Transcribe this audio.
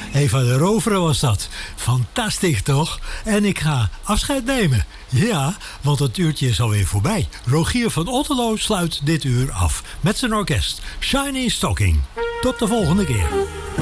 Eva de Rovere was dat. Fantastisch toch? En ik ga afscheid nemen. Ja, want het uurtje is alweer voorbij. Rogier van Otterlo sluit dit uur af met zijn orkest Shiny Stocking. Tot de volgende keer.